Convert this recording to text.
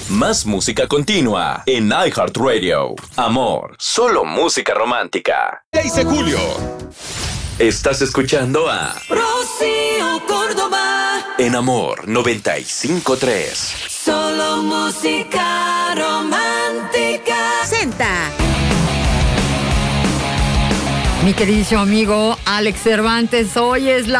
Más música continua en iHeartRadio. Amor, solo música romántica. 6 de julio. Estás escuchando a Rocío Córdoba En Amor 95.3. Solo música romántica. Senta. Mi queridísimo amigo Alex Cervantes, hoy es la